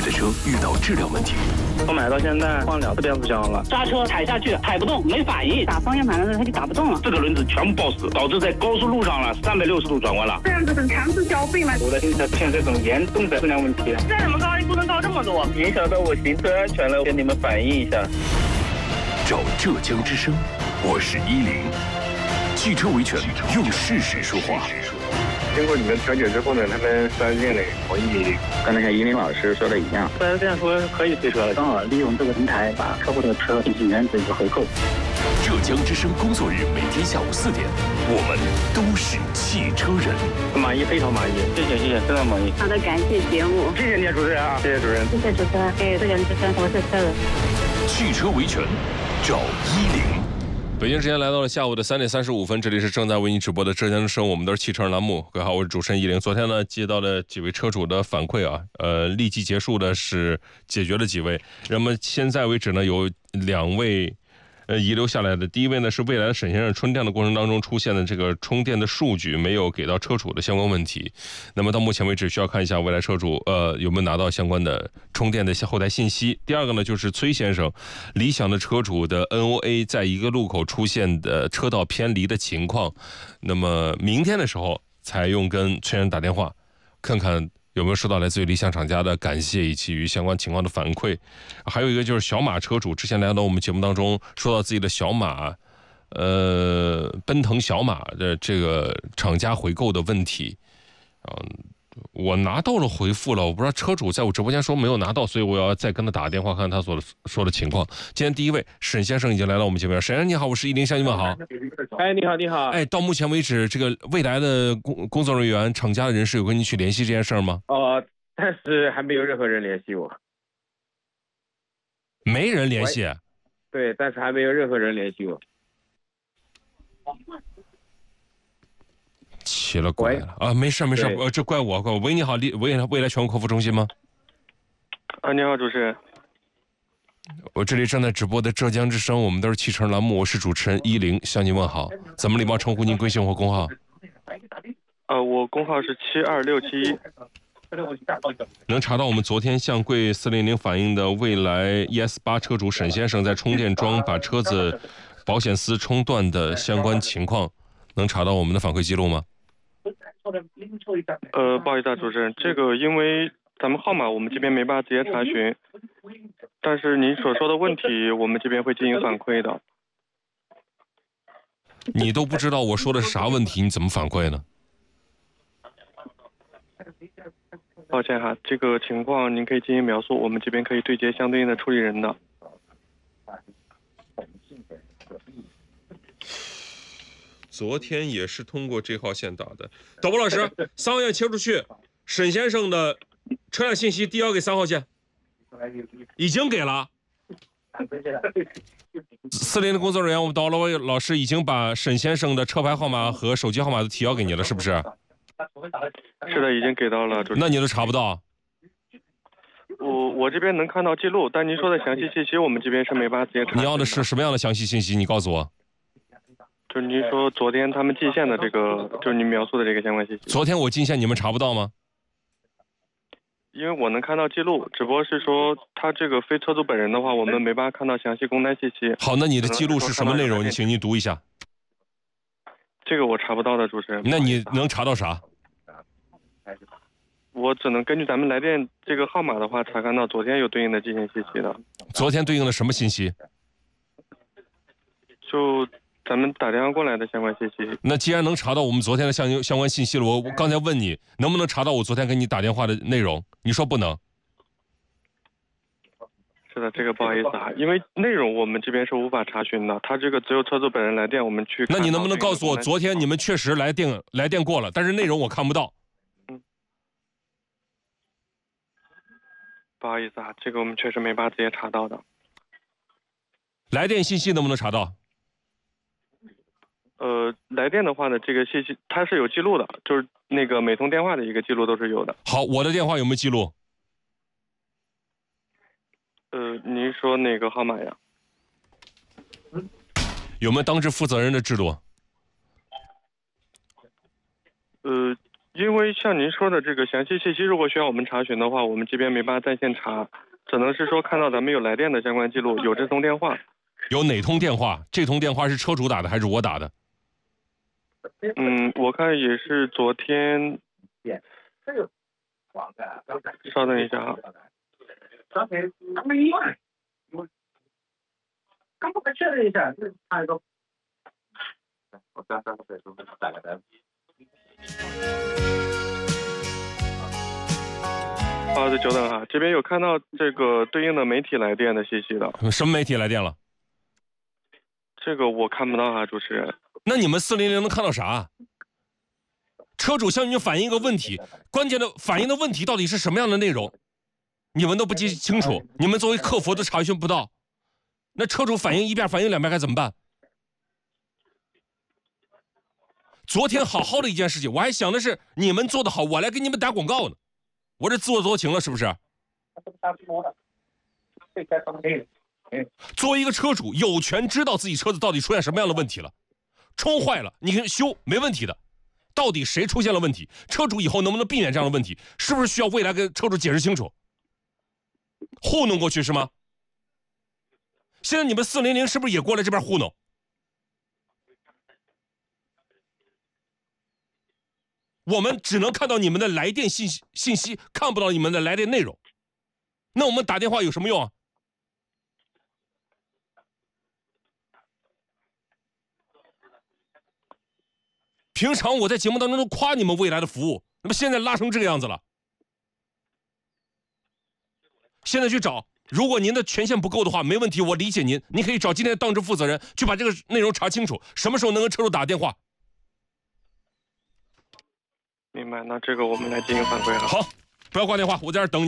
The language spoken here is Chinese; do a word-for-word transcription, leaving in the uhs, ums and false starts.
的车遇到质量问题。 我买到现在换两次变速箱了， 刹车踩下去踩不动，没反应， 打方向盘的时候它就打不动了。 这个轮子全部抱死，导致在高速路上了三百六十度转弯了。 这样子是强制消费吗？ 我的新车出现这种严重的质量问题， 再怎么高不能高这么多， 影响到我行车安全了，跟你们反映一下。 找浙江之声，我是依林。汽车维权，用事实说话。 经过你们调解之后呢，他们四 S 店呢同意，刚才像依林老师说的一样， 四 S 店说可以退车了， 刚好利用这个平台把客户的车进行原则一个回购。 浙江之声工作日每天下午四点，我们都是汽车人。 满意，非常满意，谢谢谢谢，非常满意。 好的，感谢节目， 谢谢你主持人啊，谢谢主任， 谢谢主持人，给浙江之声，我是车人。 汽车维权，找依林。 北京时间来到了下午的三点三十五分，这里是正在为你直播的浙江之声，我们都是汽车人栏目。各位好，我是主持人依林。昨天呢，接到了几位车主的反馈啊，呃，立即结束的是解决了几位。那么现在为止呢，有两位呃遗留下来的。第一位呢是未来的沈先生充电的过程当中出现的这个充电的数据没有给到车主的相关问题。那么到目前为止需要看一下未来车主呃有没有拿到相关的充电的后台信息。第二个呢就是崔先生，理想的车主的 N O A 在一个路口出现的车道偏离的情况。那么明天的时候采用跟崔先生打电话，看看有没有收到来自于理想厂家的感谢以及与相关情况的反馈。还有一个就是小马车主，之前来到我们节目当中说到自己的小马呃奔腾小马的这个厂家回购的问题，嗯，我拿到了回复了，我不知道车主在我直播间说没有拿到，所以我要再跟他打个电话看看他所说的情况。今天第一位沈先生已经来到我们节目，沈先生你好，我是依林向你问好。 哎，你好，你好。 哎，到目前为止，这个未来的工工作人员、厂家的人士有跟你去联系这件事儿吗？ 哦、呃，但是还没有任何人联系我。 没人联系。 对，但是还没有任何人联系我。 奇了怪了啊！没事没事，呃，这怪我怪我。喂，你好，未来未来全国客服中心吗？ 啊，你好，主持人。 我这里正在直播的浙江之声，我们都是汽车栏目，我是主持人依林，向您问好。怎么礼貌称呼您贵姓或工号？ 呃，我工号是七二六七一。 能查到我们昨天向贵四零零反映的未来 E S 八车主沈先生在充电桩把车子保险丝冲断的相关情况，能查到我们的反馈记录吗？ 呃，不好意思啊，主持人，这个因为咱们号码我们这边没办法直接查询，但是您所说的问题我们这边会进行反馈的。 你都不知道我说的是啥问题，你怎么反馈呢？ 抱歉哈，这个情况您可以进行描述，我们这边可以对接相对应的处理人的。 昨天也是通过这号线打的。导播老师，三号线切出去，沈先生的车辆信息递交给三号线，已经给了。四零的工作人员，我们导播老师已经把沈先生的车牌号码和手机号码都提交给你了，是不是？ 是的，已经给到了。 那你都查不到？ 我我这边能看到记录，但您说的详细信息我们这边是没办法直接查。 你要的是什么样的详细信息？你告诉我。 就是您说昨天他们进线的这个，就是您描述的这个相关信息。 昨天我进线，你们查不到吗？ 因为我能看到记录，只不过是说他这个非车主本人的话，我们没办法看到详细工单信息。 好，那你的记录是什么内容？你请你读一下。 这个我查不到的，主持人。 那你能查到啥？ 我只能根据咱们来电这个号码的话，查看到昨天有对应的进行信息的。 昨天对应的什么信息？ 就咱们打电话过来的相关信息。 那既然能查到我们昨天的相相关信息了，我我刚才问你能不能查到我昨天给你打电话的内容，你说不能。 是的，这个不好意思啊，因为内容我们这边是无法查询的，他这个只有车主本人来电，我们去。 那你能不能告诉我，昨天你们确实来电来电过了，但是内容我看不到。 嗯，不好意思啊，这个我们确实没办法直接查到的。 来电信息能不能查到？ 呃，来电的话呢，这个信息它是有记录的，就是那个每通电话的一个记录都是有的。 好，我的电话有没有记录？ 呃，您说哪个号码呀？ 有没有当值负责人的制度？ 呃， 因为像您说的这个详细信息，如果需要我们查询的话，我们这边没办法在线查，只能是说看到咱们有来电的相关记录，有这通电话。 有哪通电话？这通电话是车主打的还是我打的？ 嗯，我看也是昨天。稍等一下啊。 刚不确认一下，就是他一个。 我刚刚在说打个单。不好意思，久等哈，这边有看到这个对应的媒体来电的信息的。 什么媒体来电了？ 这个我看不到哈，主持人。 那你们四零零能看到啥？车主向你们反映一个问题，关键的反映的问题到底是什么样的内容？你们都不记清楚，你们作为客服都查询不到。那车主反映一遍反映两遍该怎么办？昨天好好的一件事情，我还想的是你们做得好，我来给你们打广告呢。我这自作多情了是不是？作为一个车主，有权知道自己车子到底出现什么样的问题了。冲坏了你看修没问题的，到底谁出现了问题？车主以后能不能避免这样的问题？是不是需要未来跟车主解释清楚？糊弄过去是吗？现在你们四零零是不是也过来这边糊弄？我们只能看到你们的来电信息，信息看不到你们的来电内容。那我们打电话有什么用啊？平常我在节目当中都夸你们未来的服务，那么现在拉成这个样子了。现在去找，如果您的权限不够的话，没问题，我理解您，您可以找今天的当值负责人去把这个内容查清楚，什么时候能跟车主打电话。 明白，那这个我们来进行反馈哈。 好，不要挂电话，我在这儿等你。